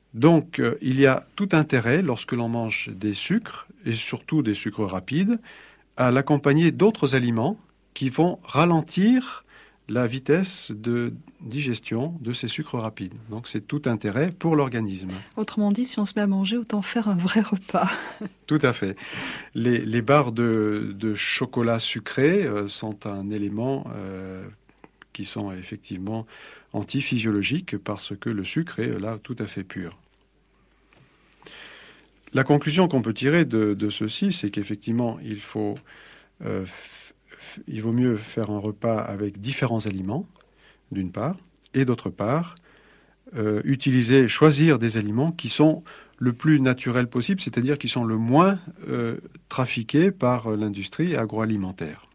Donc, il y a tout intérêt, lorsque l'on mange des sucres, et surtout des sucres rapides, à l'accompagner d'autres aliments qui vont ralentir la vitesse de digestion de ces sucres rapides. Donc, c'est tout intérêt pour l'organisme. Autrement dit, si on se met à manger, autant faire un vrai repas. Tout à fait. Les barres de chocolat sucré sont un élément qui sont effectivement antiphysiologiques parce que le sucre est là tout à fait pur. La conclusion qu'on peut tirer de ceci, c'est qu'effectivement, il vaut mieux faire un repas avec différents aliments, d'une part, et d'autre part, choisir des aliments qui sont le plus naturels possible, c'est-à-dire qui sont le moins trafiqués par l'industrie agroalimentaire.